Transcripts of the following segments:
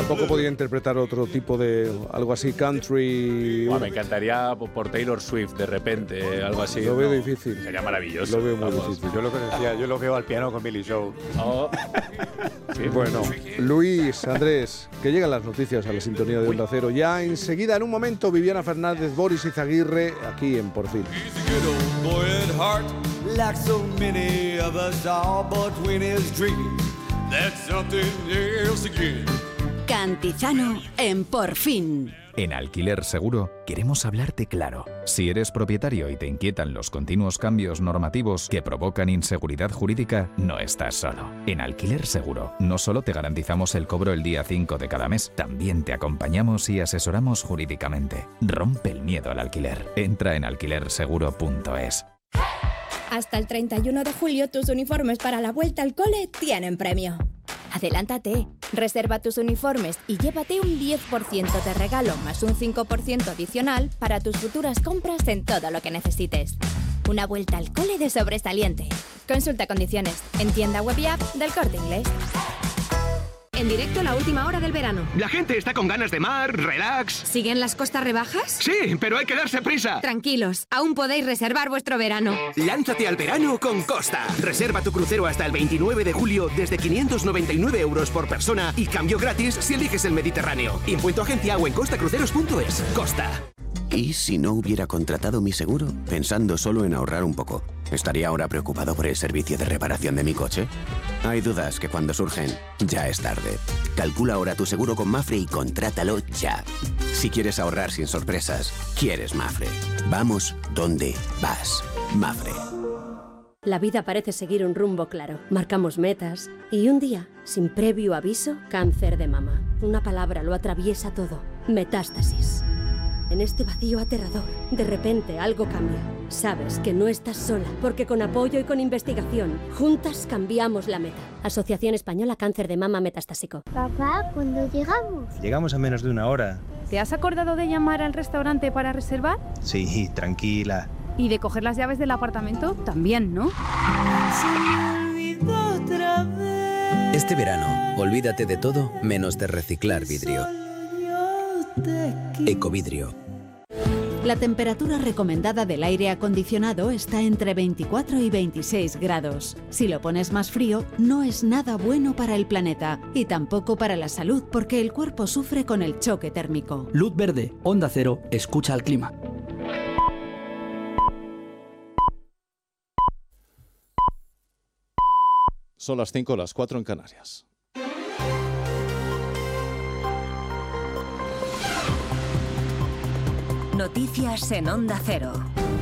Tampoco podía interpretar otro tipo de algo así, country. Me encantaría por Taylor Swift de repente, algo así. Lo veo difícil. Sería maravilloso. Lo veo muy difícil. Yo lo que decía, yo lo veo al piano con Billy Joe. Oh. Sí, bueno, Luis, Andrés, que llegan las noticias a la sintonía de Onda Cero. Ya enseguida, en un momento, Viviana Fernández, Boris Izaguirre, aquí en Por Fin. Like so many of us all, but when his dream, that's something else again. Cantizano en Por Fin. En Alquiler Seguro queremos hablarte claro. Si eres propietario y te inquietan los continuos cambios normativos que provocan inseguridad jurídica, no estás solo. En Alquiler Seguro no solo te garantizamos el cobro el día 5 de cada mes, también te acompañamos y asesoramos jurídicamente. Rompe el miedo al alquiler. Entra en alquilerseguro.es. Hasta el 31 de julio tus uniformes para la vuelta al cole tienen premio. Adelántate, reserva tus uniformes y llévate un 10% de regalo más un 5% adicional para tus futuras compras en todo lo que necesites. Una vuelta al cole de sobresaliente. Consulta condiciones en tienda web y app del Corte Inglés. En directo la última hora del verano. La gente está con ganas de mar, relax. ¿Siguen las costas rebajas? Sí, pero hay que darse prisa. Tranquilos, aún podéis reservar vuestro verano. Lánzate al verano con Costa. Reserva tu crucero hasta el 29 de julio desde 599 euros por persona y cambio gratis si eliges el Mediterráneo. Impuesto agencia o en costacruceros.es. Costa. ¿Y si no hubiera contratado mi seguro? Pensando solo en ahorrar un poco, ¿estaría ahora preocupado por el servicio de reparación de mi coche? Hay dudas que cuando surgen, ya es tarde. Calcula ahora tu seguro con Mapfre y contrátalo ya. Si quieres ahorrar sin sorpresas, quieres Mapfre. Vamos donde vas. Mapfre. La vida parece seguir un rumbo claro. Marcamos metas y un día, sin previo aviso, cáncer de mama. Una palabra lo atraviesa todo. Metástasis. En este vacío aterrador, de repente algo cambia. Sabes que no estás sola, porque con apoyo y con investigación, juntas cambiamos la meta. Asociación Española Cáncer de Mama Metastásico. Papá, ¿cuándo llegamos? Llegamos en menos de una hora. ¿Te has acordado de llamar al restaurante para reservar? Sí, tranquila. ¿Y de coger las llaves del apartamento? También, ¿no? Este verano, olvídate de todo menos de reciclar vidrio. Ecovidrio. La temperatura recomendada del aire acondicionado está entre 24 y 26 grados. Si lo pones más frío, no es nada bueno para el planeta y tampoco para la salud, porque el cuerpo sufre con el choque térmico. Luz verde, Onda Cero, escucha al clima. Son las 5, las 4 en Canarias. Noticias en Onda Cero.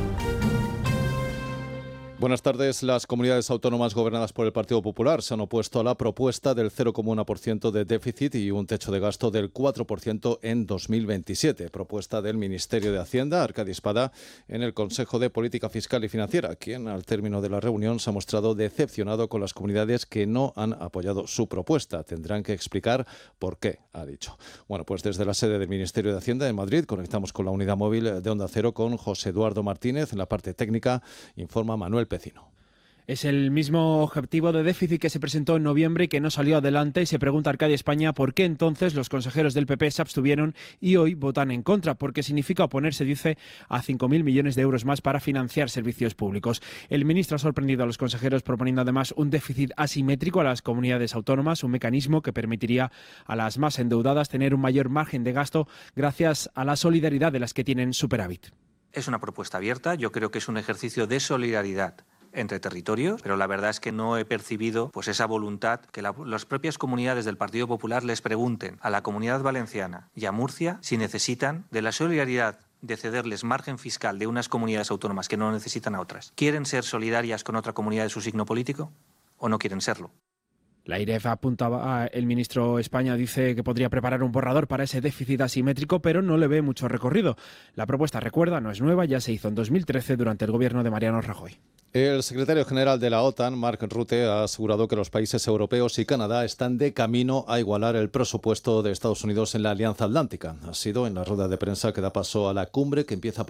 Buenas tardes. Las comunidades autónomas gobernadas por el Partido Popular se han opuesto a la propuesta del 0,1% de déficit y un techo de gasto del 4% en 2027. Propuesta del Ministerio de Hacienda, Arcadi Espada, en el Consejo de Política Fiscal y Financiera, quien al término de la reunión se ha mostrado decepcionado con las comunidades que no han apoyado su propuesta. Tendrán que explicar por qué, ha dicho. Bueno, pues desde la sede del Ministerio de Hacienda en Madrid conectamos con la unidad móvil de Onda Cero con José Eduardo Martínez. En la parte técnica informa Manuel Pecino. Es el mismo objetivo de déficit que se presentó en noviembre y que no salió adelante, y se pregunta Arcadi España por qué entonces los consejeros del PP se abstuvieron y hoy votan en contra, porque significa oponerse, dice, a 5.000 millones de euros más para financiar servicios públicos. El ministro ha sorprendido a los consejeros proponiendo además un déficit asimétrico a las comunidades autónomas, un mecanismo que permitiría a las más endeudadas tener un mayor margen de gasto gracias a la solidaridad de las que tienen superávit. Es una propuesta abierta, yo creo que es un ejercicio de solidaridad entre territorios, pero la verdad es que no he percibido pues esa voluntad que las propias comunidades del Partido Popular les pregunten a la Comunidad Valenciana y a Murcia si necesitan de la solidaridad de cederles margen fiscal de unas comunidades autónomas que no necesitan a otras. ¿Quieren ser solidarias con otra comunidad de su signo político o no quieren serlo? La IREF apuntaba, el ministro España dice que podría preparar un borrador para ese déficit asimétrico, pero no le ve mucho recorrido. La propuesta, recuerda, no es nueva, ya se hizo en 2013 durante el gobierno de Mariano Rajoy. El secretario general de la OTAN, Mark Rutte, ha asegurado que los países europeos y Canadá están de camino a igualar el presupuesto de Estados Unidos en la Alianza Atlántica. Ha sido en la rueda de prensa que da paso a la cumbre que empieza a